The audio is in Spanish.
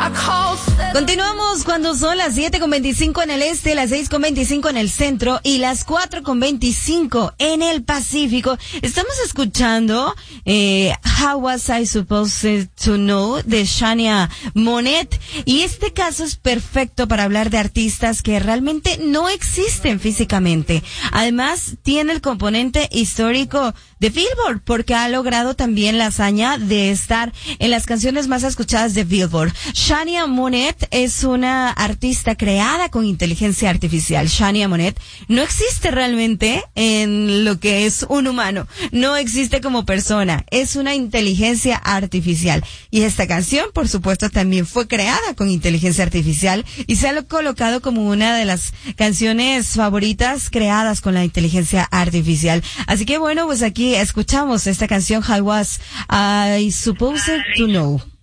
Continuamos cuando son las 7:25 en el este, las 6:25 en el centro y las 4:25 en el Pacífico. Estamos escuchando How Was I Supposed to Know de Shania Monet, y este caso es perfecto para hablar de artistas que realmente no existen físicamente. Además, tiene el componente histórico de Billboard, porque ha logrado también la hazaña de estar en las canciones más escuchadas de Billboard. Shania Monet es una artista creada con inteligencia artificial. Shania Monet no existe realmente en lo que es un humano, no existe como persona, es una inteligencia artificial. Y esta canción, por supuesto, también fue creada con inteligencia artificial y se ha colocado como una de las canciones favoritas creadas con la inteligencia artificial. Así que bueno, pues aquí escuchamos esta canción How Was I Supposed to Know.